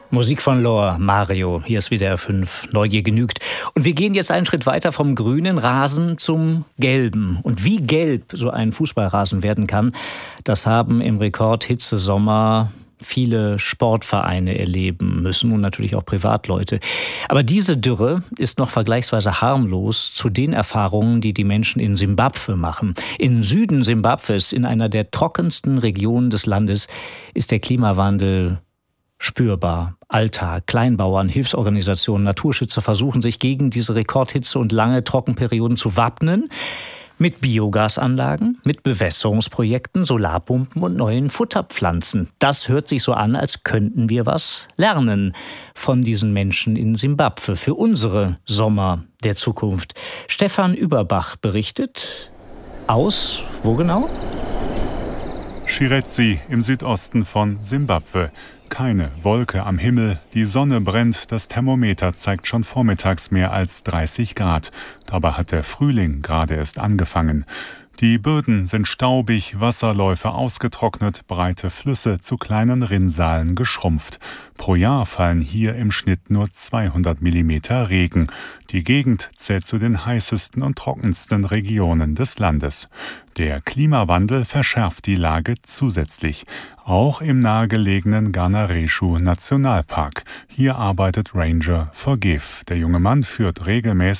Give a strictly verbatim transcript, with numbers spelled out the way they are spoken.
Musik von Lor, Mario. Hier ist wieder R fünf, Neugier genügt. Und wir gehen jetzt einen Schritt weiter vom grünen Rasen zum gelben. Und wie gelb so ein Fußballrasen werden kann, das haben im Rekordhitzesommer viele Sportvereine erleben müssen und natürlich auch Privatleute. Aber diese Dürre ist noch vergleichsweise harmlos zu den Erfahrungen, die die Menschen in Simbabwe machen. Im Süden Simbabwes, in einer der trockensten Regionen des Landes, ist der Klimawandel spürbar. Alltag, Kleinbauern, Hilfsorganisationen, Naturschützer versuchen sich gegen diese Rekordhitze und lange Trockenperioden zu wappnen. Mit Biogasanlagen, mit Bewässerungsprojekten, Solarpumpen und neuen Futterpflanzen. Das hört sich so an, als könnten wir was lernen von diesen Menschen in Simbabwe für unsere Sommer der Zukunft. Stefan Überbach berichtet aus, wo genau? Shirezi im Südosten von Simbabwe. Keine Wolke am Himmel, die Sonne brennt, das Thermometer zeigt schon vormittags mehr als dreißig Grad. Dabei hat der Frühling gerade erst angefangen. Die Böden sind staubig, Wasserläufe ausgetrocknet, breite Flüsse zu kleinen Rinnsalen geschrumpft. Pro Jahr fallen hier im Schnitt nur zweihundert Millimeter Regen. Die Gegend zählt zu den heißesten und trockensten Regionen des Landes. Der Klimawandel verschärft die Lage zusätzlich. Auch im nahegelegenen Ganareshu Nationalpark. Hier arbeitet Ranger Forgive. Der junge Mann führt regelmäßig